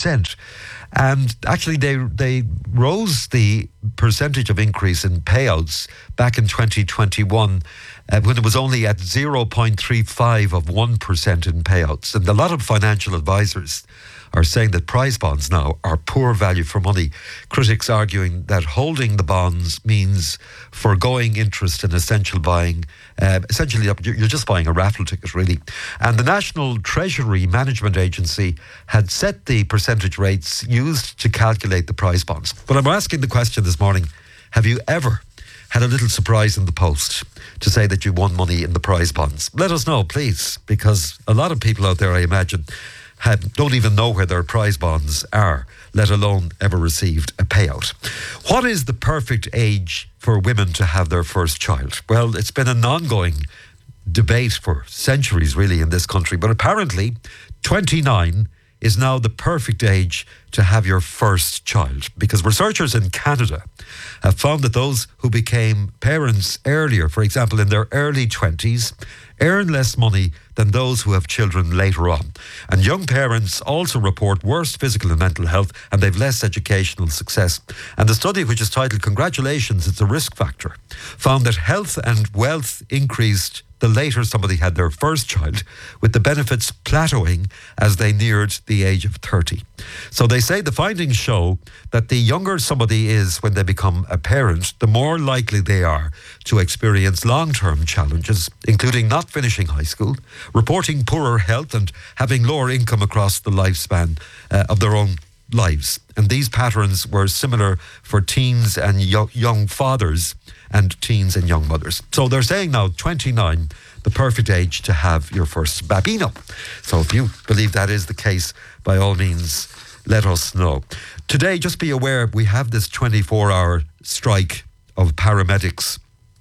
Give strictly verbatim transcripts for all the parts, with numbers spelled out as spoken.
percent. And actually, they they rose the percentage of increase in payouts back in twenty twenty-one uh, when it was only at zero point three five of one percent in payouts. And a lot of financial advisors are saying that prize bonds now are poor value for money. Critics arguing that holding the bonds means foregoing interest in essential buying. Uh, essentially, you're just buying a raffle ticket, really. And the National Treasury Management Agency had set the percentage rates used to calculate the prize bonds. But I'm asking the question this morning, have you ever had a little surprise in the post to say that you won money in the prize bonds? Let us know, please, because a lot of people out there, I imagine, Had, don't even know where their prize bonds are, let alone ever received a payout. What is the perfect age for women to have their first child? Well, it's been an ongoing debate for centuries, really, in this country. But apparently, twenty-nine is now the perfect age to have your first child, because researchers in Canada have found that those who became parents earlier, for example, in their early twenties, earn less money than those who have children later on. And young parents also report worse physical and mental health, and they've less educational success. And the study, which is titled "Congratulations, It's a Risk Factor," found that health and wealth increased the later somebody had their first child, with the benefits plateauing as they neared the age of thirty. So they say the findings show that the younger somebody is when they become a parent, the more likely they are to experience long-term challenges, including not finishing high school, reporting poorer health, and having lower income across the lifespan uh, of their own lives. And these patterns were similar for teens and yo- young fathers and teens and young mothers. So they're saying now twenty-nine, the perfect age to have your first babino. So if you believe that is the case, by all means, let us know. Today, just be aware, we have this twenty-four hour strike of paramedics.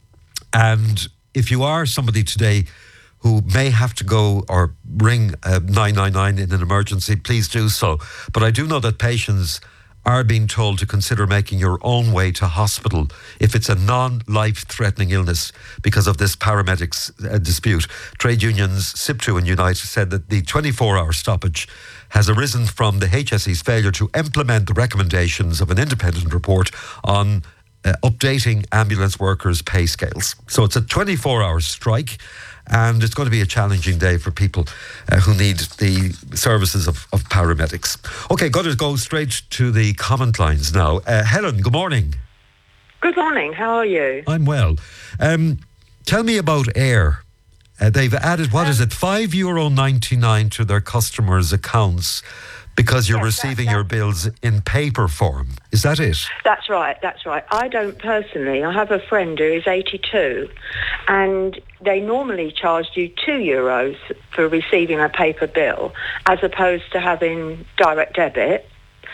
And if you are somebody today who may have to go or ring uh, nine nine nine in an emergency, please do so. But I do know that patients are being told to consider making your own way to hospital if it's a non-life-threatening illness because of this paramedics uh, dispute. Trade unions SIPTU and Unite said that the twenty-four hour stoppage has arisen from the H S E's failure to implement the recommendations of an independent report on uh, updating ambulance workers' pay scales. So it's a twenty-four hour strike, and it's going to be a challenging day for people uh, who need the services of, of paramedics. Okay, got to go straight to the comment lines now. Uh, Helen, good morning. Good morning, how are you? I'm well. Um, tell me about Air. Uh, they've added, what um, is it, five euro ninety-nine to their customers' accounts because you're yes, receiving that, your bills in paper form. Is that it? That's right, that's right. I don't personally. I have a friend who is eighty-two, and they normally charged you two euros for receiving a paper bill as opposed to having direct debit.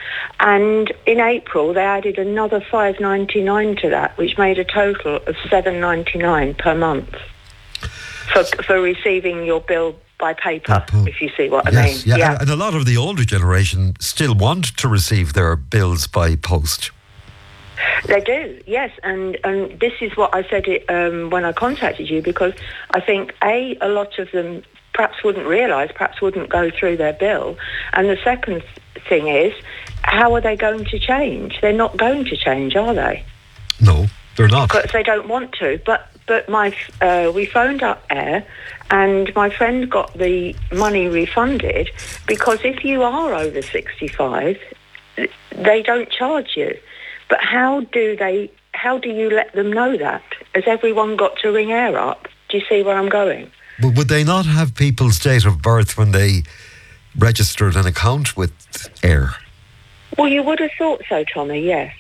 And in April, they added another five ninety-nine to that, which made a total of seven ninety-nine per month for, for receiving your bill by paper, if you see what I yes, mean. Yeah. yeah, and a lot of the older generation still want to receive their bills by post. They do, yes, and, and this is what I said it, um, when I contacted you, because I think, A, a lot of them perhaps wouldn't realise, perhaps wouldn't go through their bill, and the second thing is, how are they going to change? They're not going to change, are they? No, they're not. Because they don't want to, but but my uh, we phoned up Air, and my friend got the money refunded, because if you are over sixty-five, they don't charge you. But how do they? How do you let them know that? Has everyone got to ring Air up? Do you see where I'm going? But would they not have people's date of birth when they registered an account with Air? Well, you would have thought so, Tommy, yes.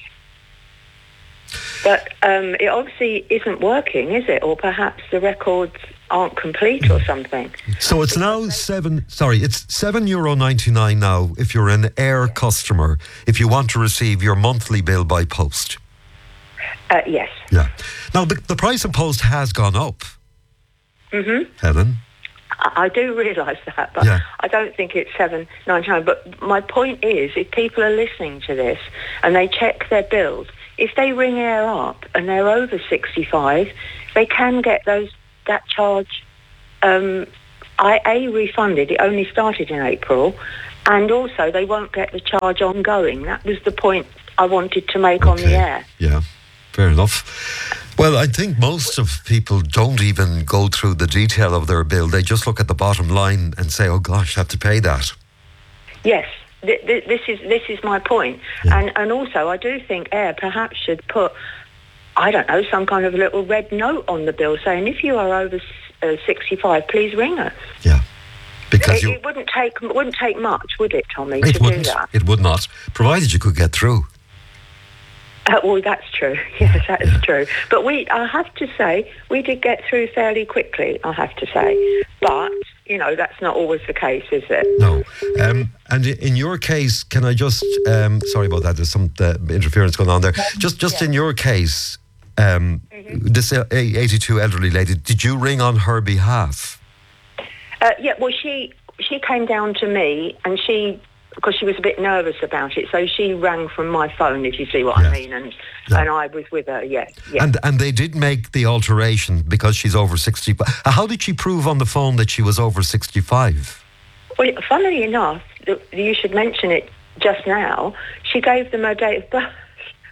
But um, it obviously isn't working, is it? Or perhaps the records aren't complete or something. So it's now seven, sorry, it's seven euro ninety-nine now if you're an Air customer, if you want to receive your monthly bill by post. Uh, yes. Yeah. Now, the, the price of post has gone up. Mm-hmm. Helen? I, I do realise that, but yeah. I don't think it's seven ninety-nine. But my point is, if people are listening to this and they check their bills, if they ring Air up and they're over sixty-five, they can get those that charge um, I A refunded. It only started in April, And also, they won't get the charge ongoing. That was the point I wanted to make okay. on the air. Yeah, fair enough. Well, I think most of people don't even go through the detail of their bill. They just look at the bottom line and say, oh gosh, I have to pay that. Yes, th- th- this is this is my point. Yeah. And, and also, I do think Air perhaps should put, I don't know, some kind of little red note on the bill saying, if you are over uh, sixty-five, please ring us. Yeah. Because it, you, it wouldn't take wouldn't take much, would it, Tommy, it to wouldn't, do that? It would not, provided you could get through. Uh, well, that's true. Yes, that is true. But we, I have to say, we did get through fairly quickly, I have to say. But, you know, that's not always the case, is it? No. Um, and in your case, can I just, um, sorry about that, there's some uh, interference going on there. Just just yeah. in your case, um, mm-hmm. this eighty-two elderly lady, did you ring on her behalf? Uh, yeah, well, she she came down to me and she, because she was a bit nervous about it, so she rang from my phone, if you see what yes. I mean, and yeah. and I was with her, yeah, yeah. And and they did make the alteration because she's over sixty-five. How did she prove on the phone that she was over sixty-five? Well, funnily enough, you should mention it just now, she gave them her date of birth.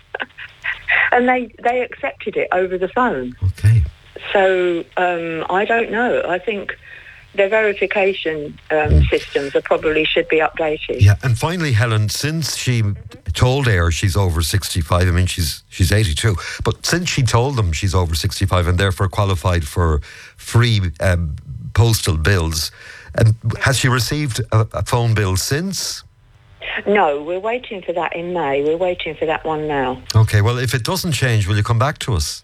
And they, they accepted it over the phone. Okay. So, um, I don't know. I think their verification um, systems are probably should be updated. Yeah, and finally, Helen, since she mm-hmm. told Air she's over sixty-five, I mean, she's she's eighty-two, but since she told them she's over sixty-five and therefore qualified for free um, postal bills, um, has she received a, a phone bill since? No, we're waiting for that in May. We're waiting for that one now. Okay, well, if it doesn't change, will you come back to us?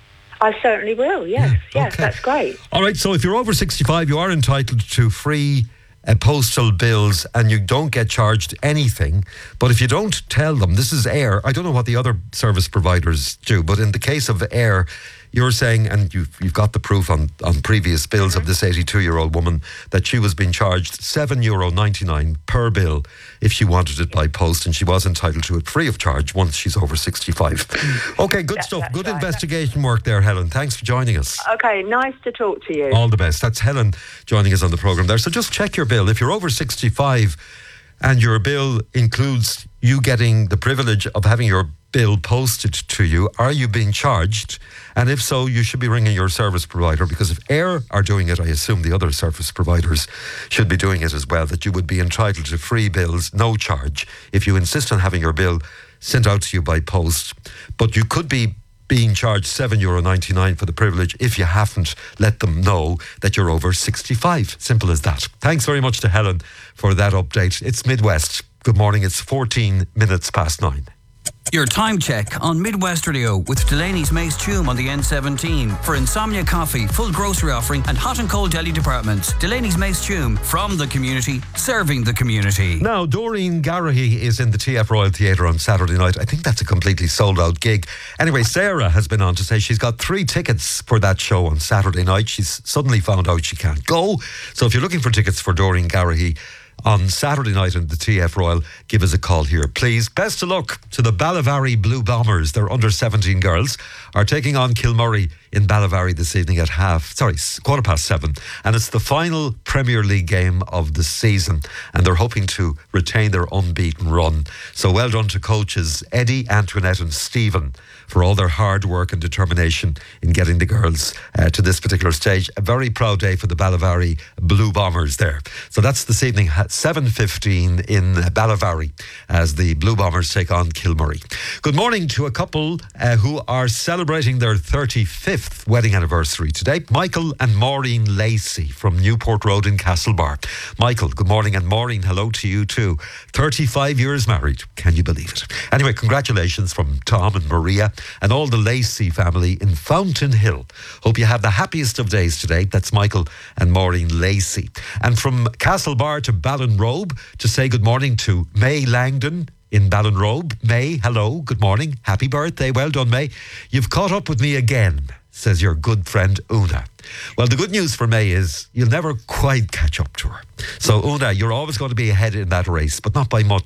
I certainly will, yes. Yeah, yes, okay. That's great. All right, so if you're over sixty-five, you are entitled to free uh, postal bills and you don't get charged anything. But if you don't tell them, this is Air. I don't know what the other service providers do, but in the case of Air, you're saying, and you've, you've got the proof on, on previous bills mm-hmm. of this eighty-two-year-old woman, that she was being charged seven euro ninety-nine per bill if she wanted it by post, and she was entitled to it free of charge once she's over sixty-five. Okay, good yes, stuff. Good right. investigation work there, Helen. Thanks for joining us. Okay, nice to talk to you. All the best. That's Helen joining us on the programme there. So just check your bill. If you're over sixty-five and your bill includes you getting the privilege of having your bill posted to you, are you being charged? And if so, you should be ringing your service provider, because if Air are doing it, I assume the other service providers should be doing it as well, that you would be entitled to free bills, no charge, if you insist on having your bill sent out to you by post. But you could be being charged seven euro ninety-nine for the privilege if you haven't let them know that you're over sixty-five. Simple as that. Thanks very much to Helen for that update. It's Midwest. Good morning. It's fourteen minutes past nine. Your time check on Midwest Radio with Delaney's Mace Tume on the N seventeen. For Insomnia Coffee, full grocery offering and hot and cold deli departments. Delaney's Mace Tume, from the community, serving the community. Now, Doreen Garrahy is in the T F Royal Theatre on Saturday night. I think that's a completely sold out gig. Anyway, Sarah has been on to say she's got three tickets for that show on Saturday night. She's suddenly found out she can't go. So if you're looking for tickets for Doreen Garrahy on Saturday night in the T F Royal, give us a call here, please. Best of luck to the Ballyvarry Blue Bombers. Their under seventeen girls are taking on Kilmurray in Ballyvarry this evening at half, sorry, quarter past seven. And it's the final Premier League game of the season. And they're hoping to retain their unbeaten run. So well done to coaches Eddie, Antoinette and Stephen for all their hard work and determination in getting the girls uh, to this particular stage. A very proud day for the Ballyvarry Blue Bombers there. So that's this evening at seven fifteen in Ballyvarry as the Blue Bombers take on Kilmurray. Good morning to a couple uh, who are celebrating their thirty-fifth wedding anniversary today. Michael and Maureen Lacey from Newport Road in Castlebar. Michael, good morning, and Maureen, hello to you too. thirty-five years married. Can you believe it? Anyway, congratulations from Tom and Maria and all the Lacey family in Fountain Hill. Hope you have the happiest of days today. That's Michael and Maureen Lacey. And from Castlebar to Ballinrobe to say good morning to May Langdon in Ballinrobe. May, hello, good morning, happy birthday, well done, May. You've caught up with me again, says your good friend Una. Well, the good news for May is you'll never quite catch up to her. So Una, you're always going to be ahead in that race, but not by much.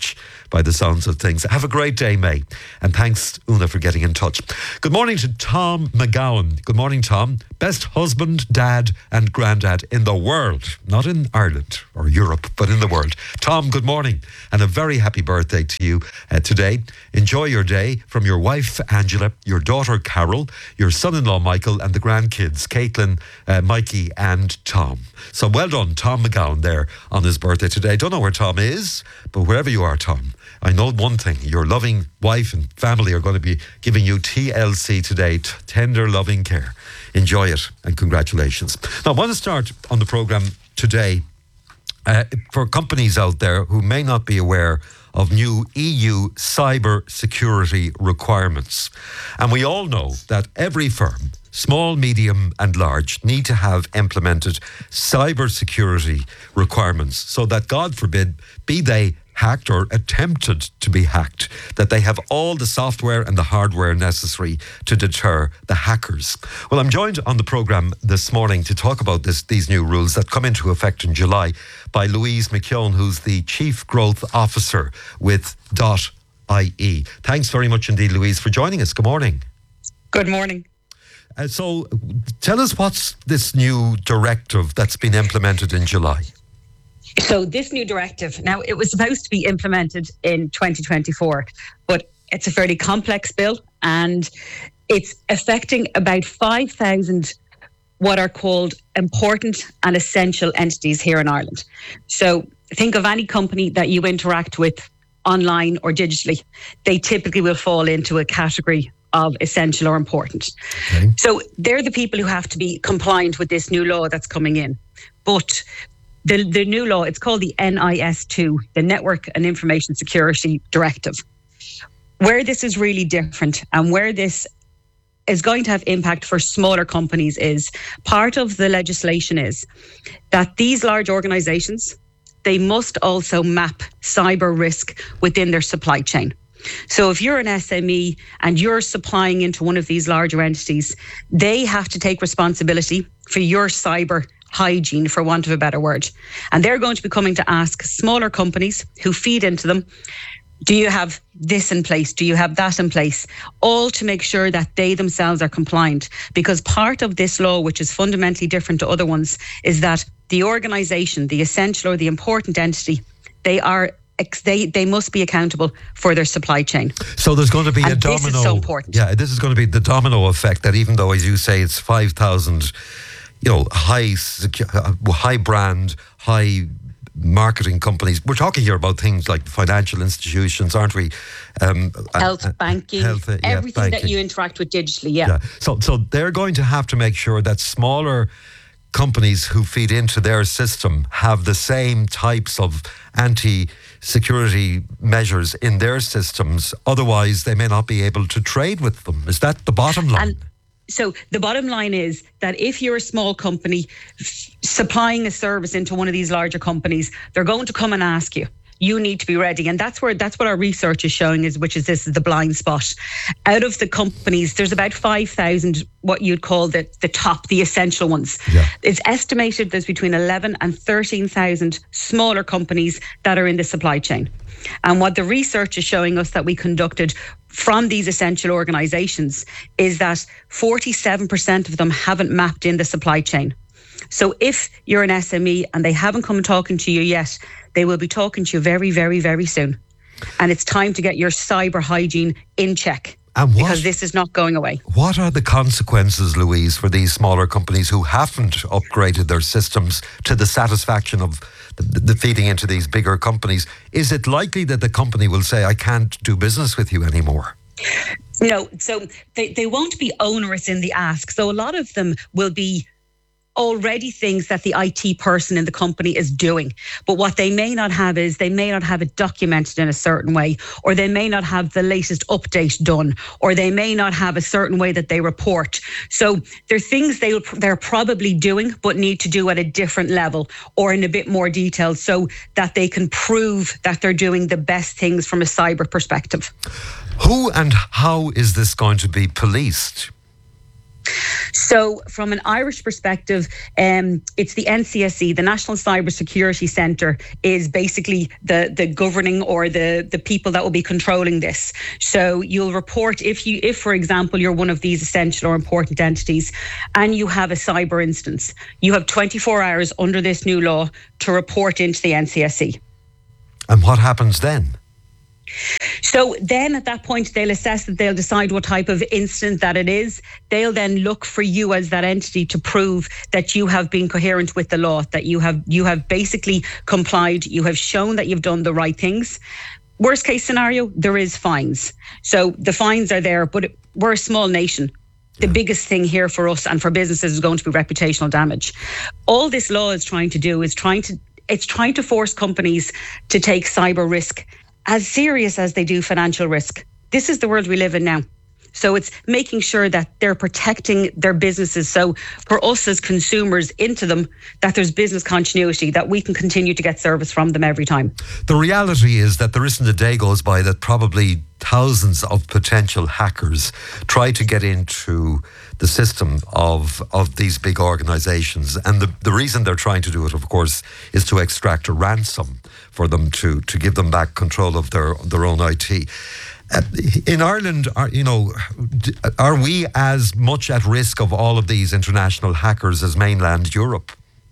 by the sounds of things. Have a great day, May. And thanks, Una, for getting in touch. Good morning to Tom McGowan. Good morning, Tom. Best husband, dad and granddad in the world. Not in Ireland or Europe, but in the world. Tom, good morning. And a very happy birthday to you uh, today. Enjoy your day from your wife, Angela, your daughter, Carol, your son-in-law, Michael, and the grandkids, Caitlin, uh, Mikey and Tom. So well done, Tom McGowan, there on his birthday today. I don't know where Tom is, but wherever you are, Tom, I know one thing. Your loving wife and family are going to be giving you T L C today, t- tender, loving care. Enjoy it and congratulations. Now, I want to start on the programme today uh, for companies out there who may not be aware of new E U cyber security requirements. And we all know that every firm, small, medium and large, need to have implemented cyber security requirements so that, God forbid, be they hacked or attempted to be hacked, that they have all the software and the hardware necessary to deter the hackers. Well, I'm joined on the programme this morning to talk about this, these new rules that come into effect in July by Louise McKeown, who's the Chief Growth Officer with dot I E. Thanks very much indeed, Louise, for joining us. Good morning. Good morning. Uh, so tell us, what's this new directive that's been implemented in July? So this new directive, now it was supposed to be implemented in twenty twenty-four, but it's a fairly complex bill and it's affecting about five thousand what are called important and essential entities here in Ireland. So think of any company that you interact with online or digitally. They typically will fall into a category of essential or important. Okay. So they're the people who have to be compliant with this new law that's coming in. But the, the new law, it's called the N I S two, the Network and Information Security Directive. Where this is really different and where this is going to have impact for smaller companies is part of the legislation is that these large organisations, they must also map cyber risk within their supply chain. So if you're an S M E and you're supplying into one of these larger entities, they have to take responsibility for your cyber hygiene, for want of a better word. And they're going to be coming to ask smaller companies who feed into them, do you have this in place? Do you have that in place? All to make sure that they themselves are compliant. Because part of this law, which is fundamentally different to other ones, is that the organisation, the essential or the important entity, they are They they must be accountable for their supply chain. So there's going to be and a domino. This is so important. Yeah, this is going to be the domino effect that even though, as you say, it's five thousand, you know, high high brand, high marketing companies. We're talking here about things like financial institutions, aren't we? Um, health, uh, banking, health, uh, yeah, everything banking. That you interact with digitally. Yeah. yeah. So so they're going to have to make sure that smaller companies who feed into their system have the same types of anti-security measures in their systems. Otherwise, they may not be able to trade with them. Is that the bottom line? And so the bottom line is that if you're a small company f- supplying a service into one of these larger companies, they're going to come and ask you. You need to be ready. And that's where that's what our research is showing is, which is this is the blind spot. Out of the companies, there's about five thousand, what you'd call the, the top, the essential ones. Yeah. It's estimated there's between eleven and thirteen thousand smaller companies that are in the supply chain. And what the research is showing us that we conducted from these essential organisations is that forty-seven percent of them haven't mapped in the supply chain. So if you're an S M E and they haven't come talking to you yet, they will be talking to you very, very, very soon. And it's time to get your cyber hygiene in check. And what, because this is not going away. What are the consequences, Louise, for these smaller companies who haven't upgraded their systems to the satisfaction of the, the feeding into these bigger companies? Is it likely that the company will say, I can't do business with you anymore? No, so they, they won't be onerous in the ask. So a lot of them will be already things that the I T person in the company is doing. But what they may not have is they may not have it documented in a certain way, or they may not have the latest update done, or they may not have a certain way that they report. So they're things they, they're probably doing but need to do at a different level or in a bit more detail so that they can prove that they're doing the best things from a cyber perspective. Who and how is this going to be policed? So from an Irish perspective, um, it's the N C S E, the National Cyber Security Centre, is basically the, the governing or the, the people that will be controlling this. So you'll report if you, if for example, you're one of these essential or important entities and you have a cyber instance, you have twenty-four hours under this new law to report into the N C S E. And what happens then? So then at that point, they'll assess it, they'll decide what type of incident that it is. They'll then look for you as that entity to prove that you have been coherent with the law, that you have you have basically complied, you have shown that you've done the right things. Worst case scenario, there is fines. So the fines are there, but we're a small nation. The yeah. biggest thing here for us and for businesses is going to be reputational damage. All this law is trying to do is trying to, it's trying to force companies to take cyber risk as serious as they do financial risk. This is the world we live in now. So it's making sure that they're protecting their businesses. So for us as consumers into them, that there's business continuity, that we can continue to get service from them every time. The reality is that there isn't a day goes by that probably thousands of potential hackers try to get into the system of of these big organizations. And the, the reason they're trying to do it, of course, is to extract a ransom for them to, to give them back control of their, their own I T. Uh, in Ireland, are, you know, are we as much at risk of all of these international hackers as mainland Europe?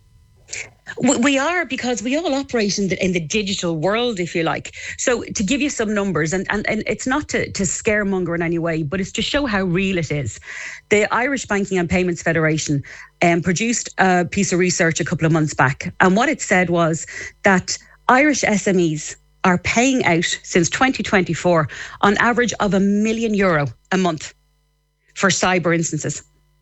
We are, because we all operate in the, in the digital world, if you like. So to give you some numbers, and, and, and it's not to, to scaremonger in any way, but it's to show how real it is. The Irish Banking and Payments Federation um, produced a piece of research a couple of months back. And what it said was that Irish S M Es are paying out since twenty twenty-four on average of a million euro a month for cyber instances.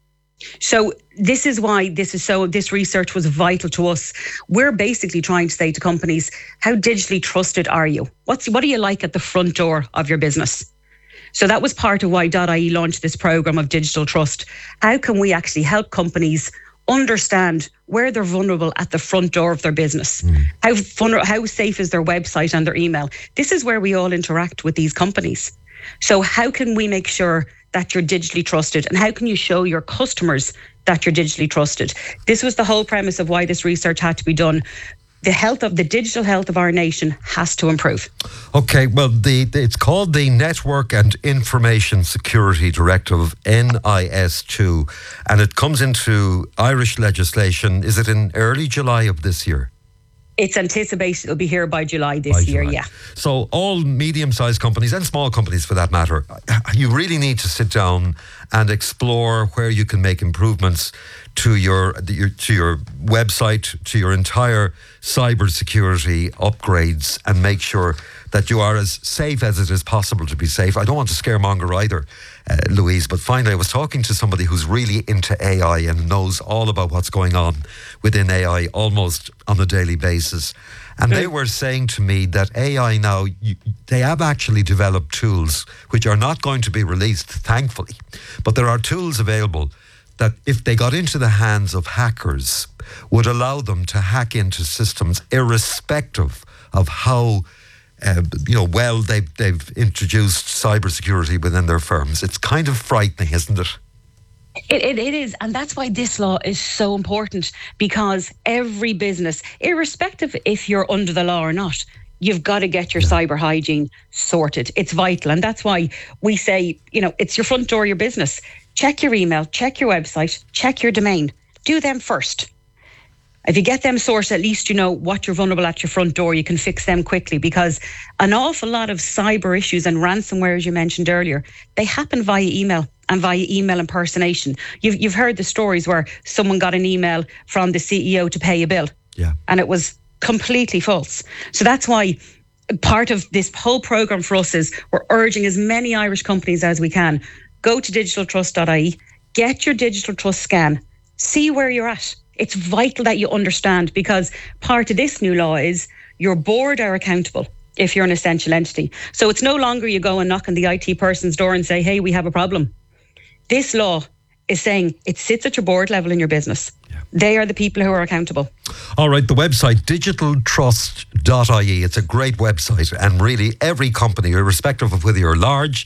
So this is why this is so, this research was vital to us. We're basically trying to say to companies, how digitally trusted are you? What's, what do you like at the front door of your business? So that was part of why .ie launched this program of digital trust. How can we actually help companies understand where they're vulnerable at the front door of their business? Mm. How vulner- how safe is their website and their email? This is where we all interact with these companies. So how can we make sure that you're digitally trusted, and how can you show your customers that you're digitally trusted? This was the whole premise of why this research had to be done. The health of the digital health of our nation has to improve. Okay, well, the, the it's called the Network and Information Security Directive, N I S two, and it comes into Irish legislation. Is it in early July of this year? It's anticipated it'll be here by July this by year, July. yeah. So all medium-sized companies and small companies for that matter, you really need to sit down and explore where you can make improvements to your, your to your website, to your entire cybersecurity upgrades, and make sure that you are as safe as it is possible to be safe. I don't want to scaremonger either, uh, Louise, but finally I was talking to somebody who's really into A I and knows all about what's going on within A I almost on a daily basis. And they were saying to me that A I now, you, they have actually developed tools which are not going to be released, thankfully, but there are tools available that if they got into the hands of hackers would allow them to hack into systems irrespective of how Uh, you know, well, they've, they've introduced cybersecurity within their firms. It's kind of frightening, isn't it? It, it? It is. And that's why this law is so important, because every business, irrespective if you're under the law or not, you've got to get your yeah. cyber hygiene sorted. It's vital. And that's why we say, you know, it's your front door, your business. Check your email, check your website, check your domain. Do them first. If you get them sorted, at least you know what you're vulnerable at your front door. You can fix them quickly, because an awful lot of cyber issues and ransomware, as you mentioned earlier, they happen via email and via email impersonation. You've you've heard the stories where someone got an email from the C E O to pay a bill, yeah, and it was completely false. So that's why part of this whole program for us is we're urging as many Irish companies as we can, go to digital trust dot I E, get your digital trust scan, see where you're at. It's vital that you understand, because part of this new law is your board are accountable if you're an essential entity. So it's no longer you go and knock on the I T person's door and say, hey, we have a problem. This law is saying it sits at your board level in your business. Yeah. They are the people who are accountable. All right, the website, digital trust dot I E. It's a great website, and really every company, irrespective of whether you're large,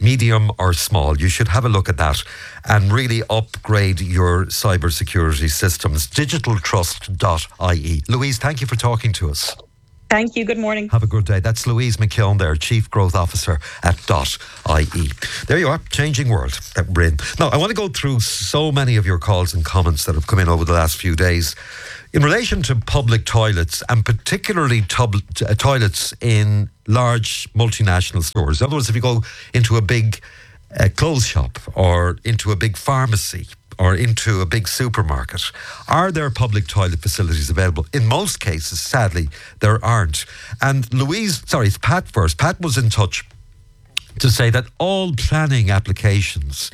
medium or small, you should have a look at that and really upgrade your cybersecurity systems. digital trust dot I E. Louise, thank you for talking to us. Thank you. Good morning. Have a good day. That's Louise McKeown there, Chief Growth Officer at Dot I E. There you are, changing world that we're in. Now, I want to go through so many of your calls and comments that have come in over the last few days in relation to public toilets, and particularly tub- uh, toilets in large multinational stores. In other words, if you go into a big uh, clothes shop or into a big pharmacy or into a big supermarket, are there public toilet facilities available? In most cases, sadly, there aren't. And Louise, sorry, it's Pat first. Pat was in touch to say that all planning applications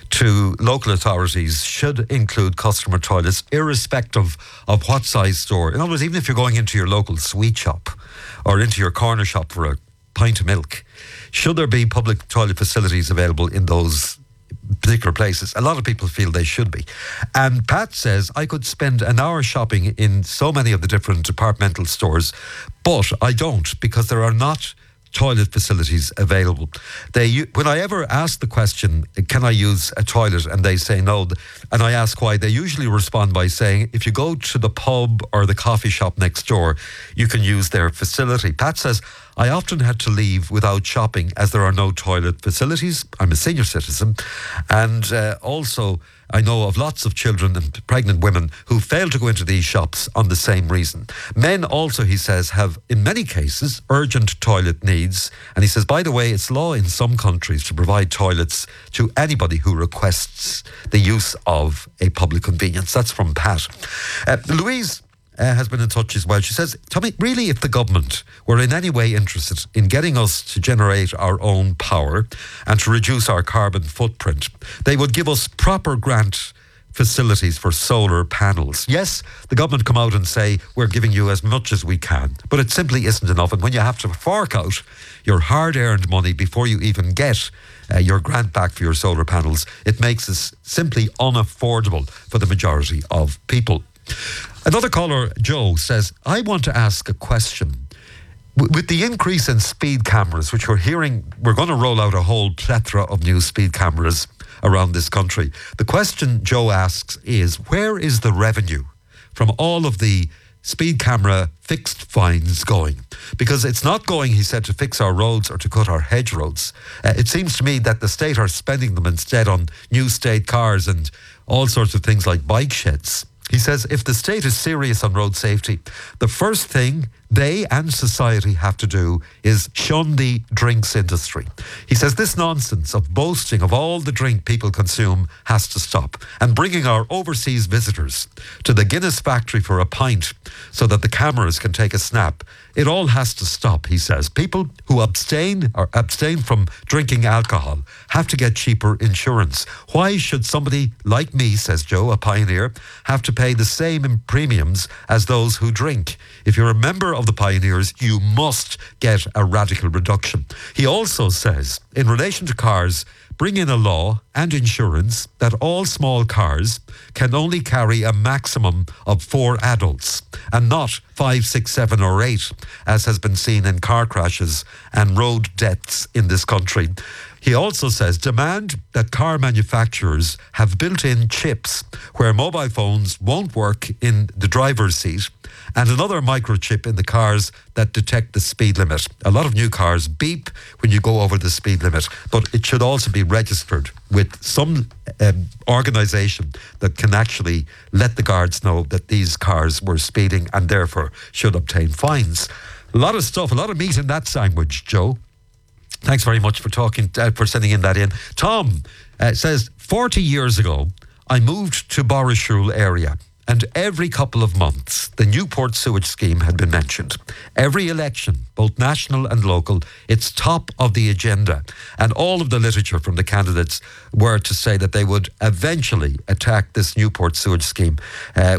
to local authorities should include customer toilets, irrespective of what size store. In other words, even if you're going into your local sweet shop or into your corner shop for a pint of milk, should there be public toilet facilities available in those particular places? A lot of people feel they should be. And Pat says, I could spend an hour shopping in so many of the different departmental stores, but I don't, because there are not toilet facilities available. They, when I ever ask the question, can I use a toilet, and they say no, and I ask why, they usually respond by saying, if you go to the pub or the coffee shop next door, you can use their facility. Pat says, I often had to leave without shopping as there are no toilet facilities. I'm a senior citizen, and uh, also I know of lots of children and pregnant women who fail to go into these shops on the same reason. Men also, he says, have in many cases urgent toilet needs. And he says, by the way, it's law in some countries to provide toilets to anybody who requests the use of a public convenience. That's from Pat. Uh, Louise Uh, has been in touch as well. She says, Tommy, really, if the government were in any way interested in getting us to generate our own power and to reduce our carbon footprint, they would give us proper grant facilities for solar panels. Yes, the government come out and say, we're giving you as much as we can, but it simply isn't enough. And when you have to fork out your hard-earned money before you even get uh, your grant back for your solar panels, it makes it simply unaffordable for the majority of people. Another caller, Joe, says, I want to ask a question. W- with the increase in speed cameras, which we're hearing, we're going to roll out a whole plethora of new speed cameras around this country. The question Joe asks is, where is the revenue from all of the speed camera fixed fines going? Because it's not going, he said, to fix our roads or to cut our hedgerows. Uh, it seems to me that the state are spending them instead on new state cars and all sorts of things like bike sheds. He says, if the state is serious on road safety, the first thing they and society have to do is shun the drinks industry. He says this nonsense of boasting of all the drink people consume has to stop, and bringing our overseas visitors to the Guinness factory for a pint so that the cameras can take a snap. It all has to stop, he says. People who abstain or abstain from drinking alcohol have to get cheaper insurance. Why should somebody like me, says Joe, a pioneer, have to pay the same in premiums as those who drink? If you're a member of the Pioneers, you must get a radical reduction. He also says, in relation to cars, bring in a law and insurance that all small cars can only carry a maximum of four adults and not five, six, seven or eight, as has been seen in car crashes and road deaths in this country. He also says, demand that car manufacturers have built-in chips where mobile phones won't work in the driver's seat, and another microchip in the cars that detect the speed limit. A lot of new cars beep when you go over the speed limit, but it should also be registered with some um, organisation that can actually let the guards know that these cars were speeding and therefore should obtain fines. A lot of stuff, a lot of meat in that sandwich, Joe. Thanks very much for talking, uh, for sending in that in. Tom uh, says, forty years ago, I moved to Borrashule area, and every couple of months, the Newport sewage scheme had been mentioned. Every election, both national and local, it's top of the agenda. And all of the literature from the candidates were to say that they would eventually attack this Newport sewage scheme uh, with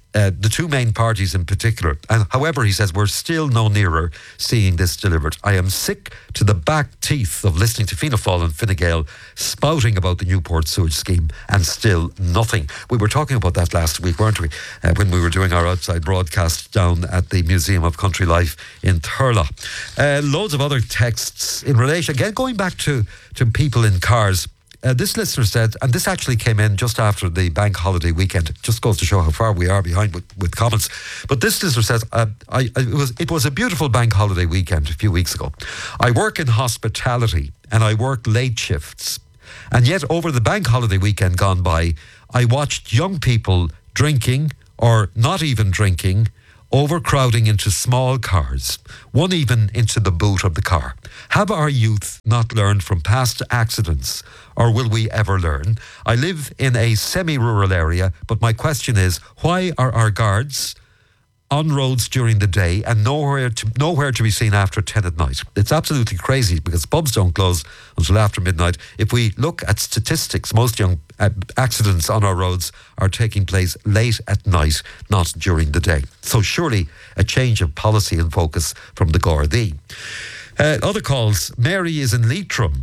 uh, the two main parties in particular. And however, he says, we're still no nearer seeing this delivered. I am sick to the back teeth of listening to Fianna Fáil and Fine Gael spouting about the Newport sewage scheme and still nothing. We were talking about that last week, weren't we, uh, when we were doing our outside broadcast down at the Museum of Country Life in Thurles. Uh, loads of other texts in relation, again, going back to, to people in cars. Uh, this listener said, and this actually came in just after the bank holiday weekend. It just goes to show how far we are behind with, with comments. But this listener says, uh, I, I, it, was, it was a beautiful bank holiday weekend a few weeks ago. I work in hospitality and I work late shifts. And yet over the bank holiday weekend gone by, I watched young people drinking or not even drinking, overcrowding into small cars, one even into the boot of the car. Have our youth not learned from past accidents, or will we ever learn? I live in a semi-rural area, but my question is, why are our guards on roads during the day and nowhere to, nowhere to be seen after ten at night? It's absolutely crazy because pubs don't close until after midnight. If we look at statistics, most young uh, accidents on our roads are taking place late at night, not during the day. So surely a change of policy and focus from the Gardaí. Uh, other calls. Mary is in Leitrim.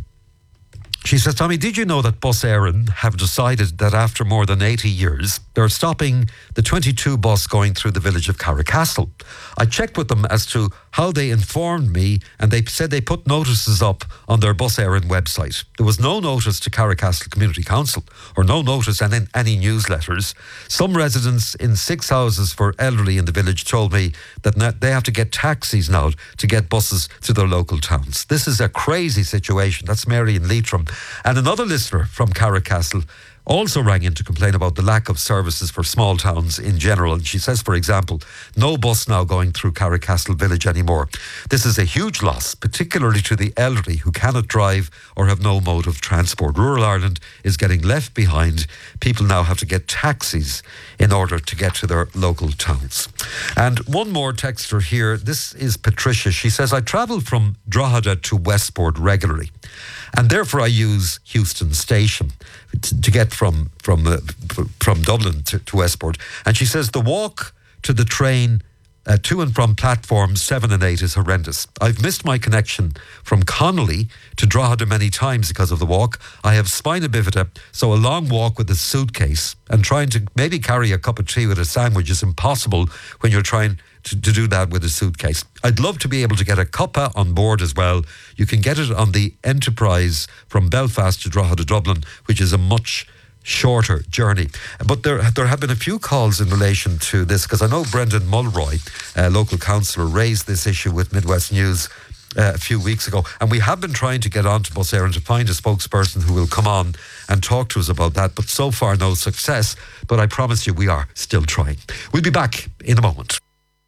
She says, Tommy, did you know that Bus Éireann have decided that after more than eighty years, they're stopping the twenty-two bus going through the village of Carricastle? I checked with them as to how they informed me, and they said they put notices up on their Bus Éireann website. There was no notice to Carricastle Community Council, or no notice in any newsletters. Some residents in six houses for elderly in the village told me that they have to get taxis now to get buses to their local towns. This is a crazy situation. That's Mary in Leitrim. And another listener from Carricastle also rang in to complain about the lack of services for small towns in general. And she says, for example, no bus now going through Carricastle village anymore. This is a huge loss, particularly to the elderly who cannot drive or have no mode of transport. Rural Ireland is getting left behind. People now have to get taxis in order to get to their local towns. And one more texter here. This is Patricia. She says, I travel from Drogheda to Westport regularly, and therefore I use Houston Station to, to get from from uh, from Dublin to, to Westport. And she says the walk to the train uh, to and from platforms seven and eight is horrendous. I've missed my connection from Connolly to Drogheda many times because of the walk. I have spina bifida, so a long walk with a suitcase and trying to maybe carry a cup of tea with a sandwich is impossible when you're trying to, to do that with a suitcase. I'd love to be able to get a cuppa on board as well. You can get it on the Enterprise from Belfast to Drogheda, Dublin, which is a much shorter journey. But there there have been a few calls in relation to this, because I know Brendan Mulroy, uh, local councillor, raised this issue with Midwest News uh, a few weeks ago, and we have been trying to get on to Bus Éireann to find a spokesperson who will come on and talk to us about that, but so far no success. But I promise you we are still trying. We'll be back in a moment.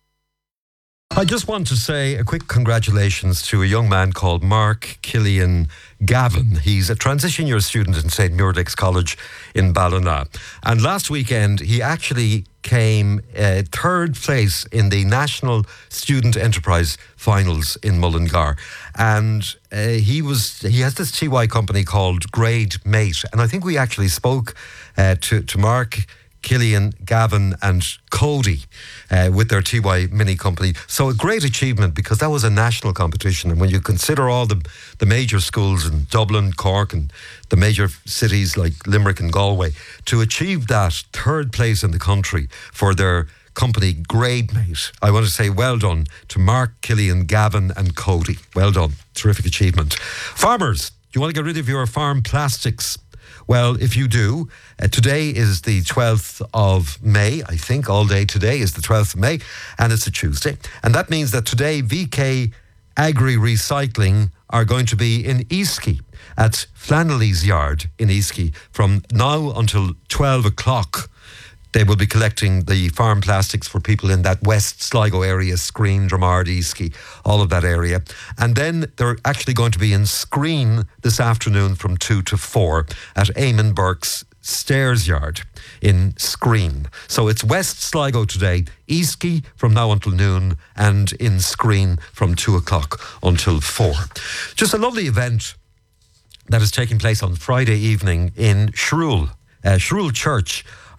I just want to say a quick congratulations to a young man called Mark Killian Gavin. He's a transition year student in Saint Muiredaigh College in Ballina. And last weekend, he actually came uh, third place in the National Student Enterprise Finals in Mullingar. And uh, he was he has this T Y company called Grade Mate. And I think we actually spoke uh, to, to Mark Killian, Gavin and Cody uh, with their T Y Mini company. So a great achievement, because that was a national competition. And when you consider all the, the major schools in Dublin, Cork and the major cities like Limerick and Galway, to achieve that third place in the country for their company Grade Mate, I want to say well done to Mark, Killian, Gavin and Cody. Well done. Terrific achievement. Farmers, do you want to get rid of your farm plastics? Well, if you do, uh, today is the twelfth of May. I think all day today is the twelfth of May, and it's a Tuesday. And that means that today V K Agri Recycling are going to be in Easky at Flannelly's Yard in Easky from now until twelve o'clock. They will be collecting the farm plastics for people in that West Sligo area, Screen, Dromard, Easky, all of that area. And then they're actually going to be in Screen this afternoon from two to four at Eamon Burke's Stairs Yard in Screen. So it's West Sligo today, Easky from now until noon, and in Screen from two o'clock until four. Just a lovely event that is taking place on Friday evening in Shrule. Uh, Shrule Church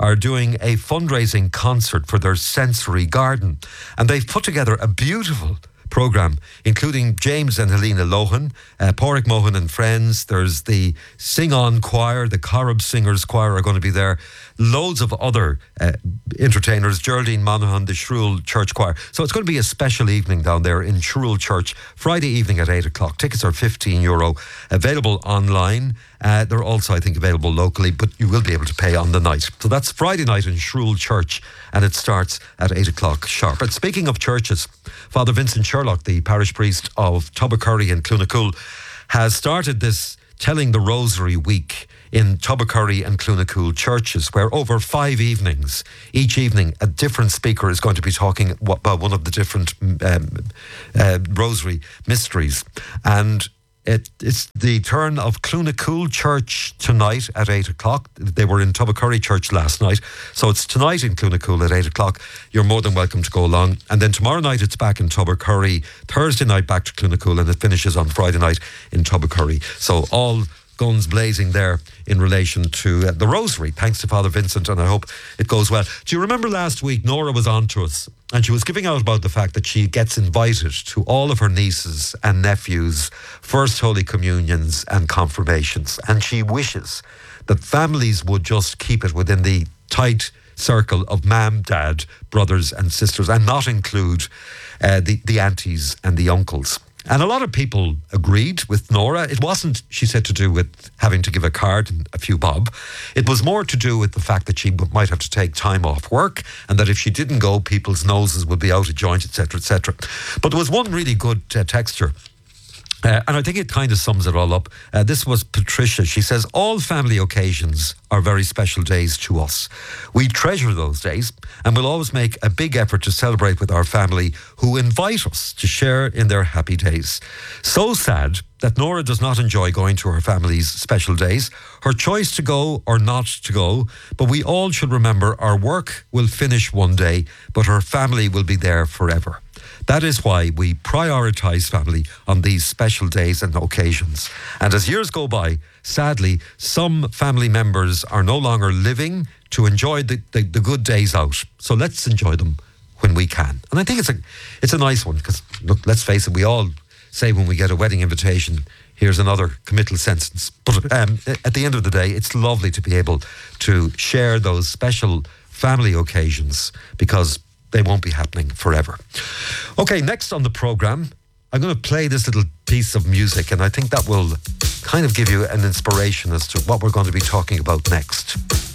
are doing a fundraising concert for their sensory garden. And they've put together a beautiful programme, including James and Helena Lohan, uh, Pádraig Mohan and friends. There's the Sing On Choir, the Corrib Singers Choir are going to be there. Loads of other uh, entertainers, Geraldine Monaghan, the Shrule Church Choir. So it's going to be a special evening down there in Shrule Church, Friday evening at eight o'clock. Tickets are fifteen euro, available online. Uh, they're also, I think, available locally, but you will be able to pay on the night. So that's Friday night in Shrule Church, and it starts at eight o'clock sharp. And speaking of churches, Father Vincent Sherlock, the parish priest of Tubbercurry and Clonakul, has started this Telling the Rosary Week in Tubbercurry and Clonakul churches, where over five evenings, each evening a different speaker is going to be talking about one of the different um, uh, rosary mysteries. And It, it's the turn of Clonakul Church tonight at eight o'clock. They were in Tubbercurry Church last night. So it's tonight in Clonakul at eight o'clock. You're more than welcome to go along. And then tomorrow night it's back in Tubbercurry. Thursday night back to Clonakul, and it finishes on Friday night in Tubbercurry. So all guns blazing there in relation to uh, the Rosary. Thanks to Father Vincent, and I hope it goes well. Do you remember last week Nora was on to us, and she was giving out about the fact that she gets invited to all of her nieces and nephews' first Holy Communions and confirmations, and she wishes that families would just keep it within the tight circle of mum, dad, brothers and sisters, and not include uh, the, the aunties and the uncles. And a lot of people agreed with Nora. It wasn't, she said, to do with having to give a card and a few bob. It was more to do with the fact that she might have to take time off work, and that if she didn't go, people's noses would be out of joint, et cetera, et cetera. But there was one really good uh, texture. Uh, and I think it kind of sums it all up. Uh, this was Patricia. She says, all family occasions are very special days to us. We treasure those days, and we'll always make a big effort to celebrate with our family who invite us to share in their happy days. So sad that Nora does not enjoy going to her family's special days. Her choice to go or not to go, but we all should remember our work will finish one day, but her family will be there forever. That is why we prioritise family on these special days and occasions. And as years go by, sadly, some family members are no longer living to enjoy the, the, the good days out. So let's enjoy them when we can. And I think it's a it's a nice one, because, look, let's face it, we all say when we get a wedding invitation, here's another committal sentence. But um, at the end of the day, it's lovely to be able to share those special family occasions, because they won't be happening forever. Okay, next on the programme, I'm going to play this little piece of music, and I think that will kind of give you an inspiration as to what we're going to be talking about next.